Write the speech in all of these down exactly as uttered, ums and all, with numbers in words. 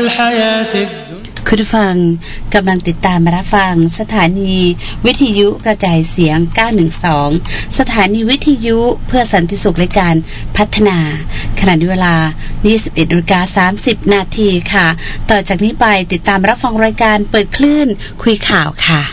الحياة الدنيا คุณผู้ฟังกำลังติดตามรับฟังสถานีวิทยุกระจายเสียงเก้าหนึ่งสองสถานีวิทยุเพื่อสันติสุขและการพัฒนาขณะเวลา ยี่สิบเอ็ดนาฬิกาสามสิบนาทีค่ะต่อจากนี้ไปติดตามรับฟังรายการเปิดคลื่นคุยข่าวค่ะ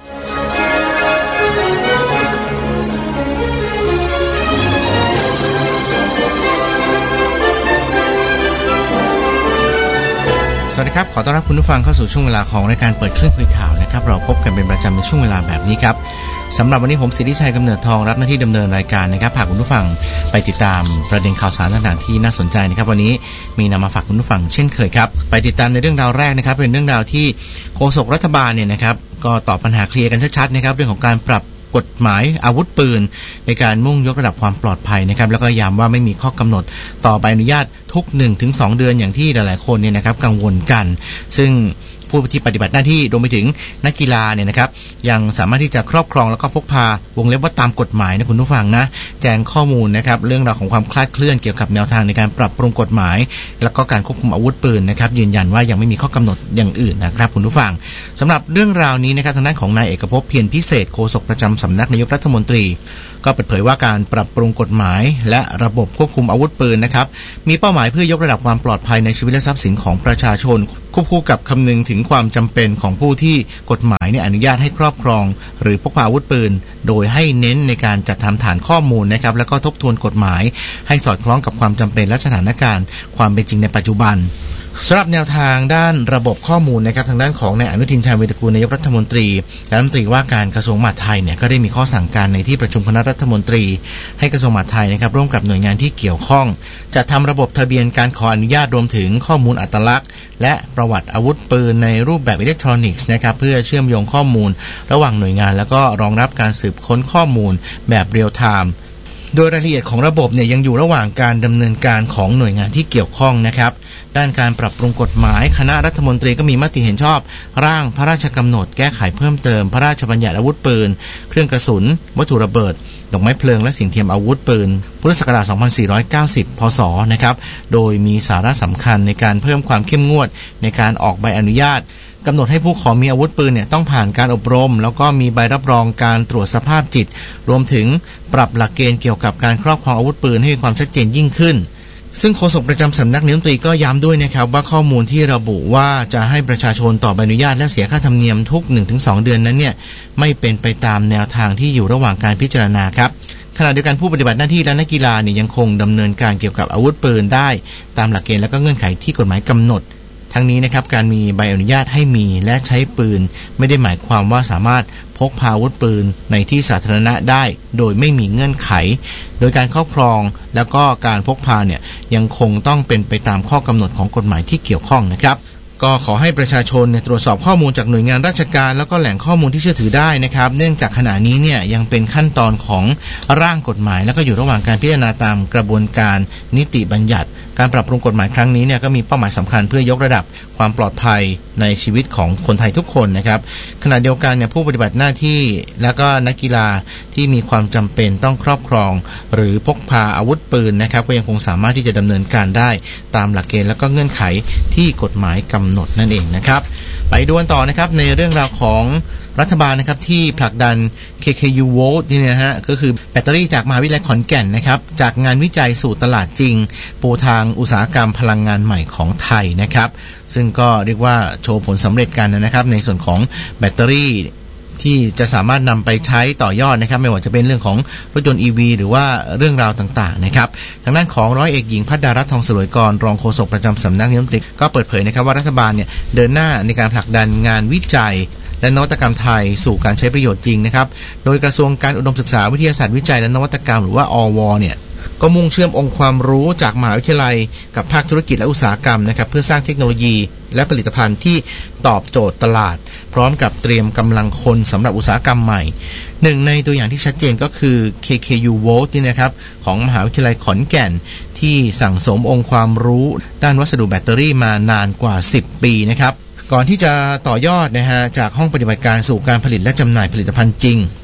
สวัสดีครับขอต้อนรับคุณผู้ฟังเข้าสู่ช่วงเวลาของรายการเปิดคลื่นคุยข่าวนะครับเราพบกันเป็นประจำในช่วงเวลาแบบนี้ครับสำหรับวันนี้ผมสิทธิชัยกำเนิดทองรับหน้าที่ดำเนินรายการนะครับพาคุณผู้ฟังไปติดตามประเด็นข่าวสารต่างๆที่น่าสนใจนะครับวันนี้มีนำมาฝากคุณผู้ฟังเช่นเคยครับไปติดตามในเรื่องราวแรกนะครับเป็นเรื่องราวที่โฆษกรัฐบาลเนี่ยนะครับก็ตอบปัญหาเคลียร์กันชัดๆนะครับเรื่องของการปรับกฎหมายอาวุธปืนในการมุ่งยกระดับความปลอดภัยนะครับแล้วก็ย้ำว่าไม่มีข้อกำหนดต่อใบอนุญาตทุก หนึ่งถึงสอง เดือนอย่างที่หลายๆคนเนี่ยนะครับกังวลกันซึ่งผู้ที่ปฏิบัติหน้าที่รวมไปถึงนักกีฬาเนี่ยนะครับยังสามารถที่จะครอบครองแล้วก็พกพาวงเล็บว่าตามกฎหมายนะคุณผู้ฟังนะแจ้งข้อมูลนะครับเรื่องราวของความคลาดเคลื่อนเกี่ยวกับแนวทางในการปรับปรุงกฎหมายแล้วก็การควบคุมอาวุธปืนนะครับยืนยันว่ายังไม่มีข้อกำหนดอย่างอื่นนะครับคุณผู้ฟังสำหรับเรื่องราวนี้นะครับทางด้านของนายเอกภพเพียรพิเศษโฆษกประจำสำนักนายกรัฐมนตรีก็เปิดเผยว่าการปรับปรุงกฎหมายและระบบควบคุมอาวุธปืนนะครับมีเป้าหมายเพื่อยกระดับความปลอดภัยในชีวิตและทรัพย์สินของประชาชนควบคู่กับคำนึงถึงความจำเป็นของผู้ที่กฎหมายเนี่ยอนุญาตให้ครอบครองหรือพกพาอาวุธปืนโดยให้เน้นในการจัดทำฐานข้อมูลนะครับแล้วก็ทบทวนกฎหมายให้สอดคล้องกับความจำเป็นและสถานการณ์ความเป็นจริงในปัจจุบันสำหรับแนวทางด้านระบบข้อมูลนะครับทางด้านของนายอนุทินชาญวีรกูลนายกรัฐมนตรีและรัฐมนตรีว่าการกระทรวงมหาดไทยเนี่ยก็ได้มีข้อสั่งการในที่ประชุมคณะรัฐมนตรีให้กระทรวงมหาดไทยนะครับร่วมกับหน่วยงานที่เกี่ยวข้องจัดทำระบบทะเบียนการขออนุญาตรวมถึงข้อมูลอัตลักษณ์และประวัติอาวุธปืนในรูปแบบอิเล็กทรอนิกส์นะครับเพื่อเชื่อมโยงข้อมูลระหว่างหน่วยงานแล้วก็รองรับการสืบค้นข้อมูลแบบเรียลไทม์โดยรายละเอียดของระบบเนี่ยยังอยู่ระหว่างการดำเนินการของหน่วยงานที่เกี่ยวข้องนะครับด้านการปรับปรุงกฎหมายคณะรัฐมนตรีก็มีมติเห็นชอบร่างพระราชกำหนดแก้ไขเพิ่มเติมพระราชบัญญัติอาวุธปืนเครื่องกระสุนวัตถุระเบิดดอกไม้เพลิงและสิ่งเทียมอาวุธปืนพุทธศักราชสองพันสี่ร้อยเก้าสิบพศนะครับโดยมีสาระสำคัญในการเพิ่มความเข้มงวดในการออกใบอนุญาตกำหนดให้ผู้ขอมีอาวุธปืนเนี่ยต้องผ่านการอบรมแล้วก็มีใบรับรองการตรวจสภาพจิตรวมถึงปรับหลักเกณฑ์เกี่ยวกับการครอบครองอาวุธปืนให้มีความชัดเจนยิ่งขึ้นซึ่งโฆษกประจำสำนักนายกรัฐมนตรีก็ย้ำด้วยนะครับว่าข้อมูลที่ระบุว่าจะให้ประชาชนต่อใบอนุญาตและเสียค่าธรรมเนียมทุก หนึ่งถึงสอง เดือนนั้นเนี่ยไม่เป็นไปตามแนวทางที่อยู่ระหว่างการพิจารณาครับขณะเดียวกันผู้ปฏิบัติหน้าที่และนักกีฬาเนี่ยยังคงดำเนินการเกี่ยวกับอาวุธปืนได้ตามหลักเกณฑ์และก็เงื่อนไขที่กฎหมายกำหนดทั้งนี้นะครับการมีใบอนุญาตให้มีและใช้ปืนไม่ได้หมายความว่าสามารถพกพาอาวุธปืนในที่สาธารณะได้โดยไม่มีเงื่อนไขโดยการครอบครองแล้วก็การพกพาเนี่ยยังคงต้องเป็นไปตามข้อกำหนดของกฎหมายที่เกี่ยวข้องนะครับก็ขอให้ประชาชนเนี่ยตรวจสอบข้อมูลจากหน่วยงานราชการแล้วก็แหล่งข้อมูลที่เชื่อถือได้นะครับเนื่องจากขณะนี้เนี่ยยังเป็นขั้นตอนของร่างกฎหมายแล้วก็อยู่ระหว่างการพิจารณาตามกระบวนการนิติบัญญัติการปรับปรุงกฎหมายครั้งนี้เนี่ยก็มีเป้าหมายสำคัญเพื่อยกระดับความปลอดภัยในชีวิตของคนไทยทุกคนนะครับขณะเดียวกันเนี่ยผู้ปฏิบัติหน้าที่แล้วก็นักกีฬาที่มีความจำเป็นต้องครอบครองหรือพกพาอาวุธปืนนะครับก็ยังคงสามารถที่จะดำเนินการได้ตามหลักเกณฑ์แล้วก็เงื่อนไขที่กฎหมายกำหนดนั่นเองนะครับไปดูกันต่อนะครับในเรื่องราวของรัฐบาลนะครับที่ผลักดัน เค เค ยู Volt นี่นะฮะก็คือแบตเตอรี่จากมหาวิทยาลัยขอนแก่นนะครับจากงานวิจัยสู่ตลาดจริงปูทางอุตสาหกรรมพลังงานใหม่ของไทยนะครับซึ่งก็เรียกว่าโชว์ผลสำเร็จกันนะครับในส่วนของแบตเตอรี่ที่จะสามารถนำไปใช้ต่อยอดนะครับไม่ว่าจะเป็นเรื่องของรถยนต์ อี วี หรือว่าเรื่องราวต่างๆนะครับทางด้านของร้อยเอกหญิงภัทรารัตน์ทองสลวยกรรองโฆษกประจำสำนักนายกรัฐมนตรีก็เปิดเผยนะครับว่ารัฐบาลเนี่ยเดินหน้าในการผลักดันงานวิจัยและนวัตกรรมไทยสู่การใช้ประโยชน์จริงนะครับโดยกระทรวงการอุดมศึกษาวิทยาศาสตร์วิจัยและนวัตกรรมหรือว่าอวเนี่ยก็มุ่งเชื่อมองค์ความรู้จากมหาวิทยาลัยกับภาคธุรกิจและอุตสาหกรรมนะครับเพื่อสร้างเทคโนโลยีและผลิตภัณฑ์ที่ตอบโจทย์ตลาดพร้อมกับเตรียมกำลังคนสำหรับอุตสาหกรรมใหม่หนึ่งในตัวอย่างที่ชัดเจนก็คือ เค เค ยู Volt นี่นะครับของมหาวิทยาลัยขอนแก่นที่สั่งสมองค์ความรู้ด้านวัสดุแบตเตอรี่มานานกว่าสิบปีนะครับก่อนที่จะต่อยอดนะฮะจากห้องปฏิบัติการสู่การผลิตและจำหน่ายผลิตภัณฑ์จริง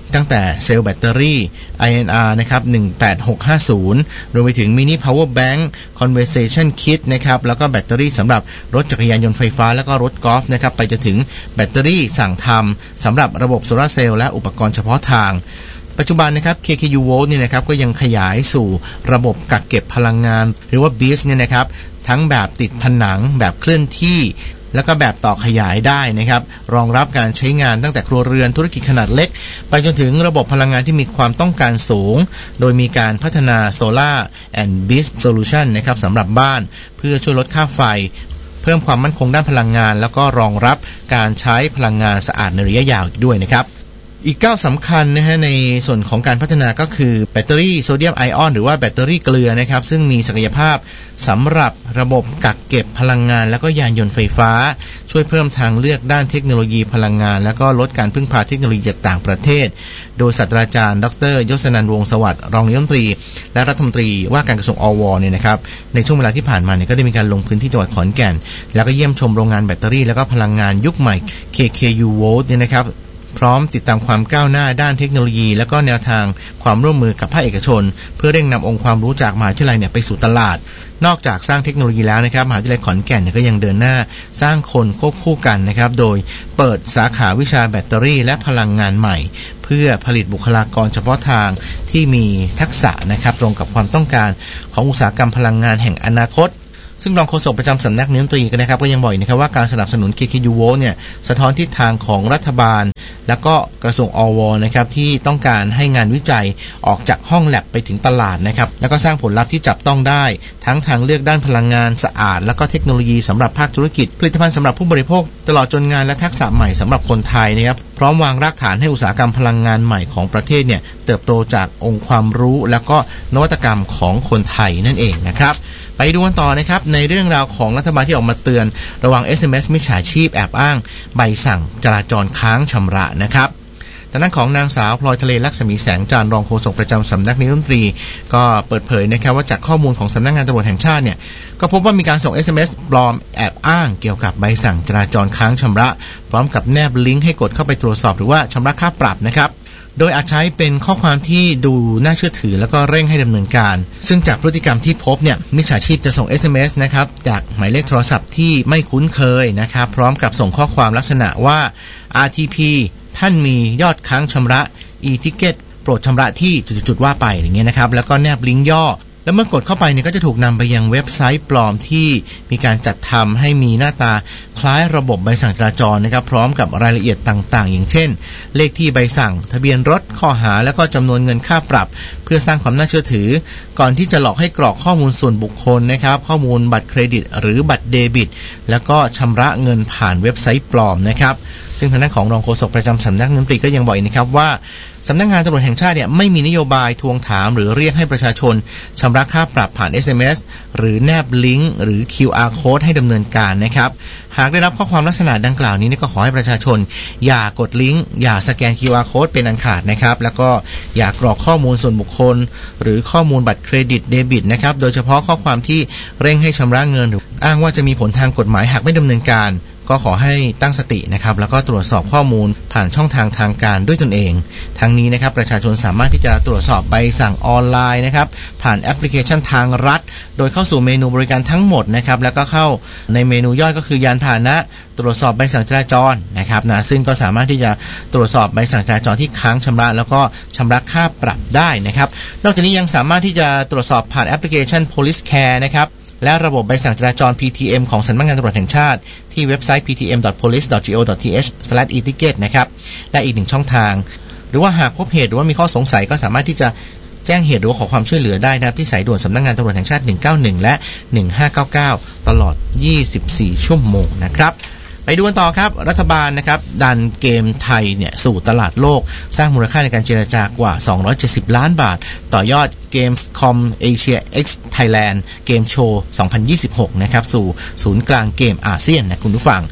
ตั้งแต่เซลล์แบตเตอรี่ ไอ เอ็น อาร์ นะครับหนึ่งแปดหกห้าศูนย์รวมไปถึงมินิ Power Bank Conversation Kit นะครับแล้วก็แบตเตอรี่สำหรับรถจักรยานยนต์ไฟฟ้าแล้วก็รถกอล์ฟนะครับไปจนถึงแบตเตอรี่สั่งทำสำหรับระบบโซลาร์เซลล์และอุปกรณ์เฉพาะทางปัจจุบันนะครับ เค เค ยู Volt เนี่ยนะครับก็ยังขยายสู่ระบบกักเก็บพลังงานหรือว่า บี ไอ เอส เนี่ยนะครับทั้งแบบติดผนังแบบเคลื่อนที่แล้วก็แบบต่อขยายได้นะครับรองรับการใช้งานตั้งแต่ครัวเรือนธุรกิจขนาดเล็กไปจนถึงระบบพลังงานที่มีความต้องการสูงโดยมีการพัฒนา Solar and Beast Solution นะครับสำหรับบ้านเพื่อช่วยลดค่าไฟเพิ่มความมั่นคงด้านพลังงานแล้วก็รองรับการใช้พลังงานสะอาดในระยะยาวด้วยนะครับอีกก้าวสำคัญนะฮะในส่วนของการพัฒนาก็คือแบตเตอรี่โซเดียมไอออนหรือว่าแบตเตอรี่เกลือนะครับซึ่งมีศักยภาพสำหรับระบบกักเก็บพลังงานแล้วก็ยานยนต์ไฟฟ้าช่วยเพิ่มทางเลือกด้านเทคโนโลยีพลังงานแล้วก็ลดการพึ่งพาเทคโนโลยีจากต่างประเทศโดยศาสตราจารย์ดร.ยศนันท์วงศ์สวัสดิ์รองนายกรัฐมนตรีและรัฐมนตรีว่าการกระทรวงอวเนี่ยนะครับในช่วงเวลาที่ผ่านมาเนี่ยก็ได้มีการลงพื้นที่จังหวัดขอนแก่นแล้วก็เยี่ยมชมโรงงานแบตเตอรี่แล้วก็พลังงานยุคใหม่ เค เค ยู Volt เนี่ยนะครับพร้อมติดตามความก้าวหน้าด้านเทคโนโลยีและก็แนวทางความร่วมมือกับภาคเอกชนเพื่อเร่งนำองค์ความรู้จากมหาวิทยาลัยเนี่ยไปสู่ตลาดนอกจากสร้างเทคโนโลยีแล้วนะครับมหาวิทยาลัยขอนแก่นเนี่ยก็ยังเดินหน้าสร้างคนควบคู่กันนะครับโดยเปิดสาขาวิชาแบตเตอรี่และพลังงานใหม่เพื่อผลิตบุคลากรเฉพาะทางที่มีทักษะนะครับตรงกับความต้องการของอุตสาหกรรมพลังงานแห่งอนาคตซึ่งรองโฆษกประจำสำนักนายกรัฐมนตรีก็นะครับก็ยังบอกนะครับว่าการสนับสนุน เค เค ยู Volt เนี่ยสะท้อนทิศทางของรัฐบาลแล้วก็กระทรวงอวนะครับที่ต้องการให้งานวิจัยออกจากห้องแลบไปถึงตลาดนะครับแล้วก็สร้างผลลัพธ์ที่จับต้องได้ทั้งทางเลือกด้านพลังงานสะอาดแล้วก็เทคโนโลยีสำหรับภาคธุรกิจผลิตภัณฑ์สำหรับผู้บริโภคตลอดจนงานและทักษะใหม่สำหรับคนไทยนะครับพร้อมวางรากฐานให้อุตสาหกรรมพลังงานใหม่ของประเทศเนี่ยเติบโตจากองค์ความรู้แล้วก็นวัตกรรมของคนไทยนั่นเองนะครับไปดูกันต่อนะครับในเรื่องราวของรัฐบาลที่ออกมาเตือนระวัง เอส เอ็ม เอส มิจฉาชีพแอบอ้างใบสั่งจราจรค้างชำระนะครับทางด้านของนางสาวพลอยทะเลลักษมีแสงจันทร์รองโฆษกประจำสำนักนายกรัฐมนตรีก็เปิดเผยนะครับว่าจากข้อมูลของสำนักงานตำรวจแห่งชาติเนี่ยก็พบว่ามีการส่ง เอส เอ็ม เอส ปลอมแอบอ้างเกี่ยวกับใบสั่งจราจรค้างชำระพร้อมกับแนบลิงก์ให้กดเข้าไปตรวจสอบหรือว่าชำระค่าปรับนะครับโดยอาจใช้เป็นข้อความที่ดูน่าเชื่อถือแล้วก็เร่งให้ดำเนินการซึ่งจากพฤติกรรมที่พบเนี่ยมิจฉาชีพจะส่ง เอส เอ็ม เอส นะครับจากหมายเลขโทรศัพท์ที่ไม่คุ้นเคยนะครับพร้อมกับส่งข้อความลักษณะว่า อาร์ ที พี ท่านมียอดค้างชำระ e-ticket โปรดชำระที่จุดๆว่าไปอย่างเงี้ยนะครับแล้วก็แนบลิงก์ย่อแล้วเมื่อกดเข้าไปเนี่ยก็จะถูกนำไปยังเว็บไซต์ปลอมที่มีการจัดทำให้มีหน้าตาคล้ายระบบใบสั่งจราจรนะครับพร้อมกับรายละเอียดต่างๆอย่างเช่นเลขที่ใบสั่งทะเบียนรถข้อหาแล้วก็จำนวนเงินค่าปรับเพื่อสร้างความน่าเชื่อถือก่อนที่จะหลอกให้กรอกข้อมูลส่วนบุคคลนะครับข้อมูลบัตรเครดิตหรือบัตรเดบิตแล้วก็ชำระเงินผ่านเว็บไซต์ปลอมนะครับซึ่งทางด้านของรองโฆษกประจำสำนักนายกรัฐมนตรีก็ยังบอกอีกนะครับว่าสำนักงานตำรวจแห่งชาติเนี่ยไม่มีนโยบายทวงถามหรือเรียกให้ประชาชนชำระค่าปรับผ่าน เอส เอ็ม เอส หรือแนบลิงก์หรือ คิว อาร์ Code ให้ดำเนินการนะครับหากได้รับข้อความลักษณะดังกล่าวนี้ก็ขอให้ประชาชนอย่ากดลิงก์อย่าสแกน คิว อาร์ Code เป็นอันขาดนะครับแล้วก็อย่ากรอกข้อมูลส่วนบุคคลหรือข้อมูลบัตรเครดิตเดบิตนะครับโดยเฉพาะข้อความที่เร่งให้ชำระเงินหรืออ้างว่าจะมีผลทางกฎหมายหากไม่ดำเนินการก็ขอให้ตั้งสตินะครับแล้วก็ตรวจสอบข้อมูลผ่านช่องทางทางการด้วยตนเองทั้งนี้นะครับประชาชนสามารถที่จะตรวจสอบใบสั่งออนไลน์นะครับผ่านแอปพลิเคชันทางรัฐโดยเข้าสู่เมนูบริการทั้งหมดนะครับแล้วก็เข้าในเมนูย่อยก็คือยานพาหนะตรวจสอบใบสั่งจราจรนะครับนะซึ่งก็สามารถที่จะตรวจสอบใบสั่งจราจรที่ค้างชำระแล้วก็ชำระค่าปรับได้นะครับนอกจากนี้ยังสามารถที่จะตรวจสอบผ่านแอปพลิเคชัน Police Care นะครับและระบบใบสั่งจราจร พี ที เอ็ม ของสำนักงานตำรวจแห่งชาติที่เว็บไซต์ พี ที เอ็ม ดอท โพลิส ดอท จี โอ ดอท ที เอช สแลช อี ติเกต นะครับและอีกหนึ่งช่องทางหรือว่าหากพบเหตุหรือว่ามีข้อสงสัยก็สามารถที่จะแจ้งเหตุหรือขอความช่วยเหลือได้นะครับที่สายด่วนสำนักงานตำรวจแห่งชาติหนึ่งเก้าหนึ่งและหนึ่งห้าเก้าเก้าตลอดยี่สิบสี่ชั่วโมงนะครับไปดูกันต่อครับรัฐบาลนะครับดันเกมไทยเนี่ยสู่ตลาดโลกสร้างมูลค่าในการเจรจากว่าสองร้อยเจ็ดสิบล้านบาทต่อยอด Gamescom Asia X Thailand Game Show สองพันยี่สิบหกนะครับสู่ศูนย์กลางเกมอาเซียนนะคุณผู้ฟัง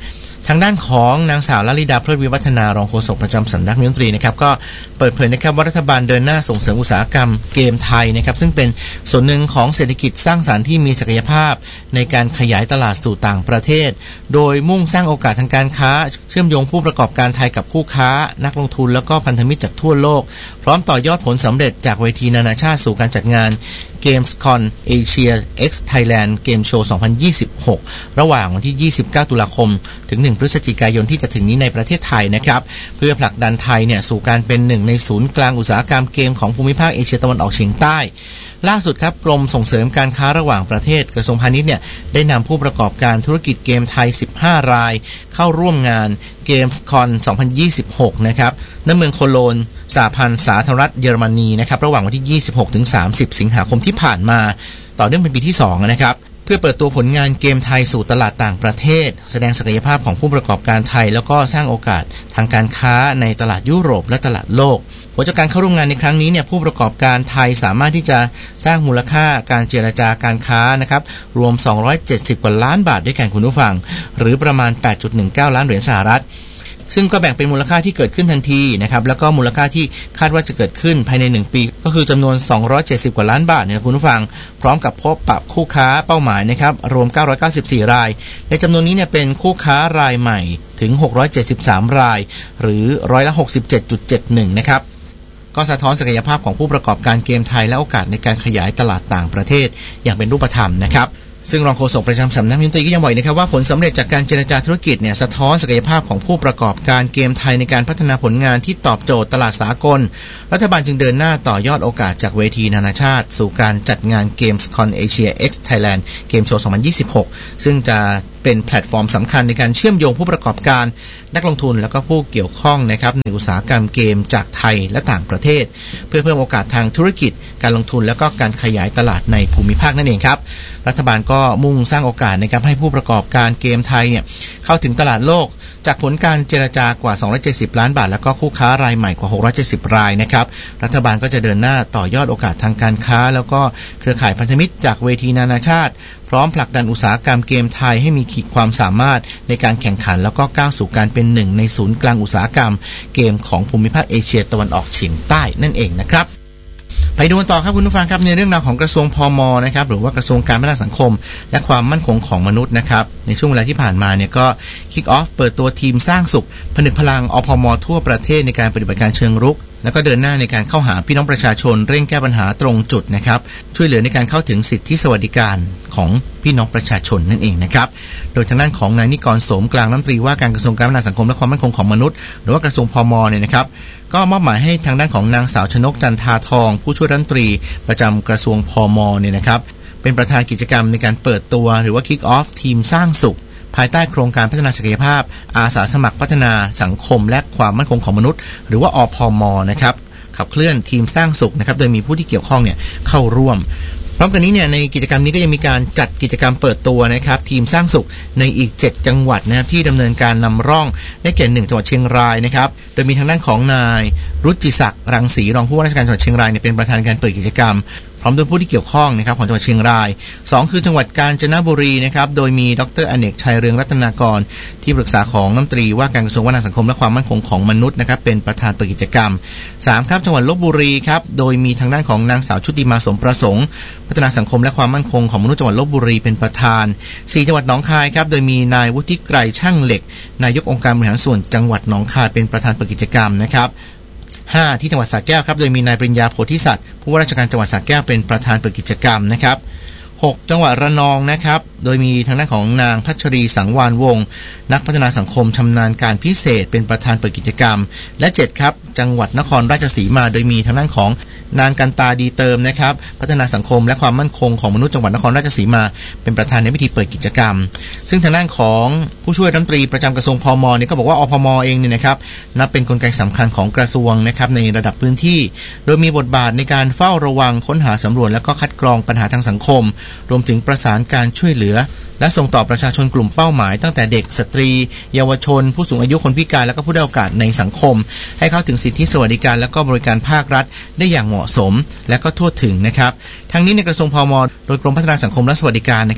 ทางด้านของนางสาวลลิดาเพลิดวิวัฒนารองโฆษกประจำสำนักนายกรัฐมนตรีนะครับก็เปิดเผยนะครับว่ารัฐบาลเดินหน้าส่งเสริมอุตสาหกรรมเกมไทยนะครับซึ่งเป็นส่วนหนึ่งของเศรษฐกิจสร้างสรรค์ที่มีศักยภาพในการขยายตลาดสู่ต่างประเทศโดยมุ่งสร้างโอกาสทางการค้าเชื่อมโยงผู้ประกอบการไทยกับคู่ค้านักลงทุนแล้วก็พันธมิตรจากทั่วโลกพร้อมต่อยอดผลสำเร็จจากเวทีนานาชาติสู่การจัดงาน Gamescom Asia X Thailand Game Show สองพันยี่สิบหกระหว่างวันที่ยี่สิบเก้าตุลาคมถึงหนึ่งพฤศจิกายนที่จะถึงนี้ในประเทศไทยนะครับเพื่อผลักดันไทยเนี่ยสู่การเป็นหนึ่งในศูนย์กลางอุตสาหกรรมเกมของภูมิภาคเอเชียตะวันออกเฉียงใต้ล่าสุดครับกรมส่งเสริมการค้าระหว่างประเทศกระทรวงพาณิชย์เนี่ยได้นำผู้ประกอบการธุรกิจเกมไทยสิบห้ารายเข้าร่วมงาน Gamescom สองพันยี่สิบหกนะครับณเมืองโคโลนสหพันธ์สาธารณรัฐเยอรมนีนะครับระหว่างวันที่ยี่สิบหกถึงสามสิบสิงหาคมที่ผ่านมาต่อเนื่องเป็นปีที่สองนะครับเพื่อเปิดตัวผลงานเกมไทยสู่ตลาดต่างประเทศแสดงศักยภาพของผู้ประกอบการไทยแล้วก็สร้างโอกาสทางการค้าในตลาดยุโรปและตลาดโลกผลจากการเข้าร่วมงานในครั้งนี้เนี่ยผู้ประกอบการไทยสามารถที่จะสร้างมูลค่าการเจรจาการค้านะครับรวมสองร้อยเจ็ดสิบกว่าล้านบาทด้วยกันคุณผู้ฟังหรือประมาณ แปดจุดหนึ่งเก้าล้านเหรียญสหรัฐซึ่งก็แบ่งเป็นมูลค่าที่เกิดขึ้นทันทีนะครับแล้วก็มูลค่าที่คาดว่าจะเกิดขึ้นภายในหนึ่งปีก็คือจำนวนสองร้อยเจ็ดสิบกว่าล้านบาทเนี่ยคุณผู้ฟังพร้อมกับพบปะคู่ค้าเป้าหมายนะครับรวมเก้าร้อยเก้าสิบสี่รายในจำนวนนี้เนี่ยเป็นคู่ค้ารายใหม่ถึงหกร้อยเจ็ดสิบสามรายหรือร้อยละ หกสิบเจ็ดจุดเจ็ดหนึ่ง นะครับก็สะท้อนศักยภาพของผู้ประกอบการเกมไทยและโอกาสในการขยายตลาดต่างประเทศอย่างเป็นรูปธรรมนะครับซึ่งรองโฆษกประจำสำนักนายกรัฐมนตรีก็ยังบอกนะครับว่าผลสำเร็จจากการเจรจาธุรกิจเนี่ยสะท้อนศักยภาพของผู้ประกอบการเกมไทยในการพัฒนาผลงานที่ตอบโจทย์ตลาดสากลรัฐบาลจึงเดินหน้าต่อยอดโอกาสจากเวทีนานาชาติสู่การจัดงาน Gamescom Asia X Thailand Game Show สองพันยี่สิบหกซึ่งจะเป็นแพลตฟอร์มสำคัญในการเชื่อมโยงผู้ประกอบการนักลงทุนและก็ผู้เกี่ยวข้องนะครับในอุตสาหกรรมเกมจากไทยและต่างประเทศเพื่อเพิ่มโอกาสทางธุรกิจการลงทุนและก็การขยายตลาดในภูมิภาคนั่นเองครับรัฐบาลก็มุ่งสร้างโอกาสในการให้ผู้ประกอบการเกมไทยเนี่ยเข้าถึงตลาดโลกจากผลการเจรจากว่าสองร้อยเจ็ดสิบล้านบาทแล้วก็คู่ค้ารายใหม่กว่าหกร้อยเจ็ดสิบรายนะครับรัฐบาลก็จะเดินหน้าต่อยอดโอกาสทางการค้าแล้วก็เครือข่ายพันธมิตรจากเวทีนานาชาติพร้อมผลักดันอุตสาหกรรมเกมไทยให้มีขีดความสามารถในการแข่งขันแล้วก็ก้าวสู่การเป็นหนึ่งในศูนย์กลางอุตสาหกรรมเกมของภูมิภาคเอเชียตะวันออกเฉียงใต้นั่นเองนะครับไปดูกันต่อครับคุณผู้ฟังครับในเรื่องราวของกระทรวงพม.นะครับหรือว่ากระทรวงการพัฒนาสังคมและความมั่นคงของมนุษย์นะครับในช่วงเวลาที่ผ่านมาเนี่ยก็คิกออฟเปิดตัวทีมสร้างสุขผนึกพลังอพม.ทั่วประเทศในการปฏิบัติการเชิงรุกแล้วก็เดินหน้าในการเข้าหาพี่น้องประชาชนเร่งแก้ปัญหาตรงจุดนะครับช่วยเหลือในการเข้าถึงสิทธิสวัสดิการของพี่น้องประชาชนนั่นเองนะครับโดยทางด้านของนายนิกรโสมกลางรัฐมนตรีว่าการกระทรวงการพัฒนาสังคมและความมั่นคงของมนุษย์หรือว่ากระทรวงพม.เนี่ยนะครับก็มอบหมายให้ทางด้านของนางสาวชนกจันทาทองผู้ช่วยรัฐมนตรีประจำกระทรวงพม.เนี่ยนะครับเป็นประธานกิจกรรมในการเปิดตัวหรือว่า Kick Off ทีมสร้างสุขภายใต้โครงการพัฒนาศักยภาพอาสาสมัครพัฒนาสังคมและความมั่นคงของมนุษย์หรือว่าอพม.นะครับขับเคลื่อนทีมสร้างสุขนะครับโดยมีผู้ที่เกี่ยวข้องเนี่ยเข้าร่วมพร้อมกันนี้เนี่ยในกิจกรรมนี้ก็ยังมีการจัดกิจกรรมเปิดตัวนะครับทีมสร้างสุขในอีกเจ็ดจังหวัดนะครับที่ดำเนินการนำร่องได้แก่หนึ่งจังหวัดเชียงรายนะครับโดยมีทางด้านของนายรุจิศักดิ์รังสีรองผู้ว่าราชการจังหวัดเชียงรายเนี่ยเป็นประธานการเปิดกิจกรรมพร้อมด้วยผู้ที่เกี่ยวข้องนะครับของจังหวัดเชียงรายสองคือจังหวัดกาญจนบุรีนะครับโดยมีดรอเนกชัยเรืองรัตนากรที่ปรึกษาของรัฐมนตรีว่าการกระทรวงวัฒนธรรมสังคมและความมั่นคงของมนุษย์นะครับเป็นประธานเปิดกิจกรรมสามครับจังหวัดลพบุรีครับโดยมีทางด้านของนางสาวชุติมาสมประสงค์พัฒนาสังคมและความมั่นคงของมนุษย์จังหวัดลพบุรีเป็นประธานสี่จังหวัดหนองคายครับโดยมีนายวุฒิไกรช่างเหล็กนายกองค์การบริหารส่วนจังหวัดหนองคายเป็นประธานเปิดกิจกรรมนะครับห้าที่จังหวัดสระแก้วครับโดยมีนายปริญญาโพธิสัตว์ผู้ว่าราชการจังหวัดสระแก้วเป็นประธานเปิดกิจกรรมนะครับหกจังหวัดระนองนะครับโดยมีทางด้านของนางพัชรีสังวานวงศ์นักพัฒนาสังคมชำนาญการพิเศษเป็นประธานเปิดกิจกรรมและเจ็ดครับจังหวัดนครราชสีมาโดยมีทางด้านของนางกันตาดีเติมนะครับพัฒนาสังคมและความมั่นคงของมนุษย์จังหวัดนครราชสีมาเป็นประธานในพิธีเปิดกิจกรรมซึ่งทางด้านของผู้ช่วยรัฐมนตรีประจำกระทรวงพม.เนี่ยก็บอกว่าอพม.เองเนี่ยนะครับนับเป็นกลไกสำคัญของกระทรวงนะครับในระดับพื้นที่โดยมีบทบาทในการเฝ้าระวังค้นหาสำรวจและก็คัดกรองปัญหาทางสังคมรวมถึงประสานการช่วยเหลือและส่งต่อประชาชนกลุ่มเป้าหมายตั้งแต่เด็กสตรีเยาวชนผู้สูงอายุคนพิการและก็ผู้ด้อยโอกาสในสังคมให้เข้าถึงสิทธิสวัสดิการและก็บริการภาครัฐได้อย่างเหมาะสมและก็ทั่วถึงนะครับทั้งนี้ในกระทรวงพม.โดยกรมพัฒนาสังคมและสวัสดิการนะครับ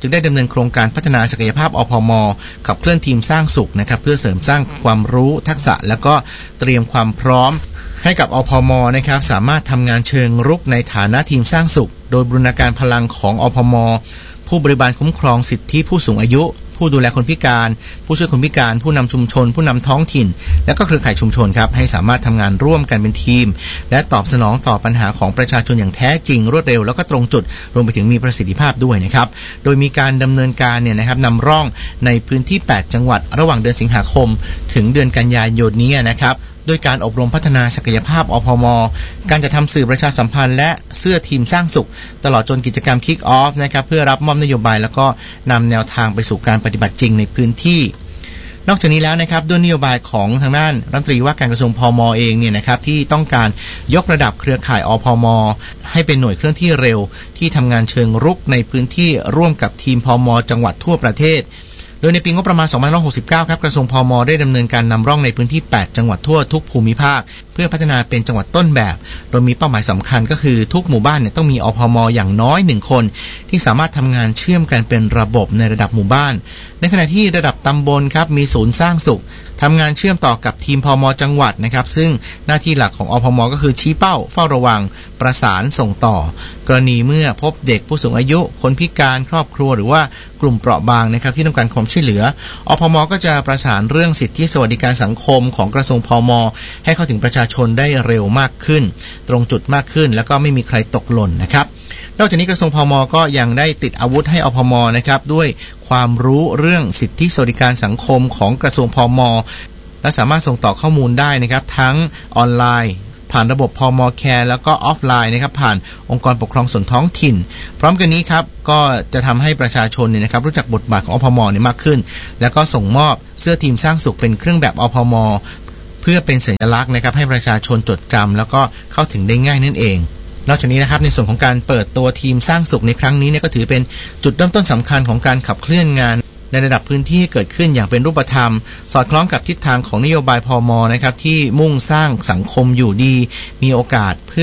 จึงได้ดำเนินโครงการพัฒนาศักยภาพอพม.ขับเคลื่อนทีมสร้างสุขนะครับเพื่อเสริมสร้างความรู้ทักษะและก็เตรียมความพร้อมให้กับอพม.นะครับสามารถทำงานเชิงรุกในฐานะทีมสร้างสุขโดยบูรณาการพลังของอพม.ผู้บริบาลคุ้มครองสิทธิผู้สูงอายุผู้ดูแลคนพิการผู้ช่วยคนพิการผู้นำชุมชนผู้นำท้องถิ่นและก็เครือข่ายชุมชนครับให้สามารถทำงานร่วมกันเป็นทีมและตอบสนองต่อปัญหาของประชาชนอย่างแท้จริงรวดเร็วแล้วก็ตรงจุดรวมไปถึงมีประสิทธิภาพด้วยนะครับโดยมีการดำเนินการเนี่ยนะครับนำร่องในพื้นที่แปดจังหวัดระหว่างเดือนสิงหาคมถึงเดือนกันยายนนี้นะครับโดยการอบรมพัฒนาศักยภาพอพม.การจัดทำสื่อประชาสัมพันธ์และเสื้อทีมสร้างสุขตลอดจนกิจกรรม Kick Off นะครับเพื่อรับมอบนโยบายแล้วก็นำแนวทางไปสู่การปฏิบัติจริงในพื้นที่นอกจากนี้แล้วนะครับด้วยนโยบายของทางด้านรัฐมนตรีว่าการกระทรวงพม.เองเนี่ยนะครับที่ต้องการยกระดับเครือข่ายอพม.ให้เป็นหน่วยเคลื่อนที่เร็วที่ทำงานเชิงรุกในพื้นที่ร่วมกับทีมพม.จังหวัดทั่วประเทศโดยในปีงบประมาณสองพันห้าร้อยหกสิบเก้าครับกระทรวงพม.ได้ดำเนินการนำร่องในพื้นที่แปดจังหวัดทั่วทุกภูมิภาคเพื่อพัฒนาเป็นจังหวัดต้นแบบโดยมีเป้าหมายสำคัญก็คือทุกหมู่บ้านเนี่ยต้องมีอพม.อย่างน้อยหนึ่งคนที่สามารถทำงานเชื่อมกันเป็นระบบในระดับหมู่บ้านในขณะที่ระดับตำบลครับมีศูนย์สร้างสุขทำงานเชื่อมต่อกับทีมพม.จังหวัดนะครับซึ่งหน้าที่หลักของอพม.ก็คือชี้เป้าเฝ้าระวังประสานส่งต่อกรณีเมื่อพบเด็กผู้สูงอายุคนพิการครอบครัวหรือว่ากลุ่มเปราะบางนะครับที่ต้องการความช่วยเหลืออพม.ก็จะประสานเรื่องสิทธิสวัสดิการสังคมของกระทรวงพม.ให้เข้าถึงประชาชนได้เร็วมากขึ้นตรงจุดมากขึ้นแล้วก็ไม่มีใครตกหล่นนะครับนอกจากนี้กระทรวงพม.ก็ยังได้ติดอาวุธให้อพม.นะครับด้วยความรู้เรื่องสิทธิสวัสดิการสังคมของกระทรวงพม.และสามารถส่งต่อข้อมูลได้นะครับทั้งออนไลน์ผ่านระบบพม.แคร์แล้วก็ออฟไลน์นะครับผ่านองค์กรปกครองส่วนท้องถิ่นพร้อมกันนี้ครับก็จะทำให้ประชาชนเนี่ยนะครับรู้จักบทบาทของอพม.เนี่ยมากขึ้นแล้วก็ส่งมอบเสื้อทีมสร้างสุขเป็นเครื่องแบบอพม.เพื่อเป็นสัญลักษณ์นะครับให้ประชาชนจดจำแล้วก็เข้าถึงได้ง่ายนั่นเองนอกจากนี้นะครับในส่วนของการเปิดตัวทีมสร้างสุขในครั้งนี้เนี่ยก็ถือเป็นจุดเริ่มต้นสำคัญของการขับเคลื่อนงานในระดับพื้นที่ให้เกิดขึ้นอย่างเป็นรูปธรรมสอดคล้องกับทิศทางของนโยบายพม.นะครับที่มุ่งสร้างสังคมอยู่ดีมีโอกาสเพื่อ